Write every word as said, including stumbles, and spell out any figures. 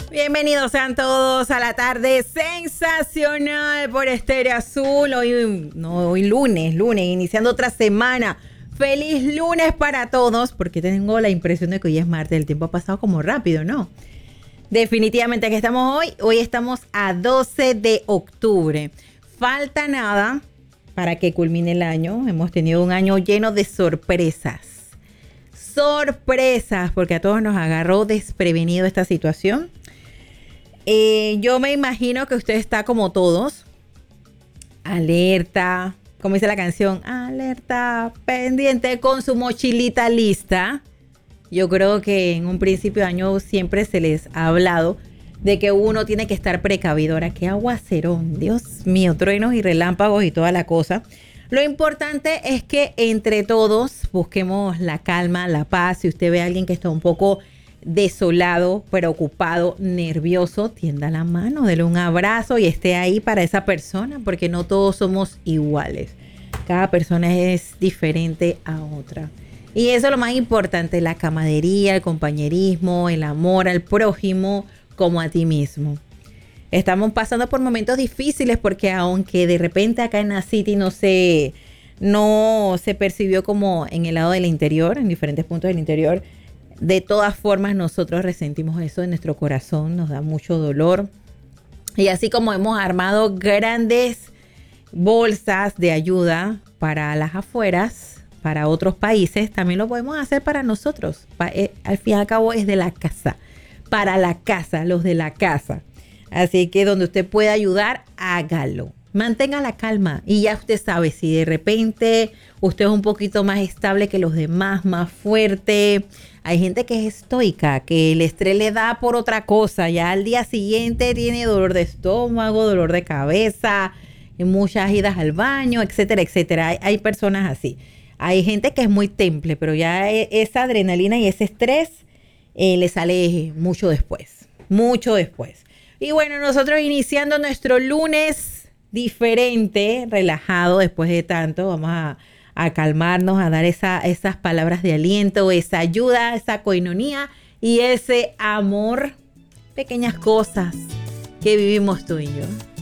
Bienvenidos sean todos a la tarde sensacional por Estéreo Azul. Hoy, no, hoy lunes, lunes, iniciando otra semana. Feliz lunes para todos, porque tengo la impresión de que hoy es martes. El tiempo ha pasado como rápido, ¿no? Definitivamente aquí estamos hoy. Hoy estamos a doce de octubre. Falta nada para que culmine el año. Hemos tenido un año lleno de sorpresas. Sorpresas, porque a todos nos agarró desprevenido esta situación. Eh, yo me imagino que usted está como todos, alerta, como dice la canción, alerta, pendiente con su mochilita lista. Yo creo que en un principio de año siempre se les ha hablado de que uno tiene que estar precavido. Ahora, qué aguacerón, Dios mío, truenos y relámpagos y toda la cosa. Lo importante es que entre todos busquemos la calma, la paz. Si usted ve a alguien que está un poco desolado, preocupado, nervioso, tienda la mano, dele un abrazo y esté ahí para esa persona, porque no todos somos iguales. Cada persona es diferente a otra. Y eso es lo más importante, la camaradería, el compañerismo, el amor al prójimo como a ti mismo. Estamos pasando por momentos difíciles porque aunque de repente acá en la City no se, no se percibió como en el lado del interior, en diferentes puntos del interior, de todas formas nosotros resentimos eso en nuestro corazón, nos da mucho dolor. Y así como hemos armado grandes bolsas de ayuda para las afueras, para otros países, también lo podemos hacer para nosotros. Pa- eh, al fin y al cabo es de la casa, para la casa, los de la casa. Así que donde usted pueda ayudar, hágalo. Mantenga la calma y ya usted sabe si de repente usted es un poquito más estable que los demás, más fuerte. Hay gente que es estoica, que el estrés le da por otra cosa. Ya al día siguiente tiene dolor de estómago, dolor de cabeza, muchas idas al baño, etcétera, etcétera. Hay, hay personas así. Hay gente que es muy temple, pero ya esa adrenalina y ese estrés eh, le sale mucho después, mucho después. Y bueno, nosotros iniciando nuestro lunes diferente, relajado después de tanto, vamos a, a calmarnos, a dar esa, esas palabras de aliento, esa ayuda, esa coinonía y ese amor, pequeñas cosas que vivimos tú y yo.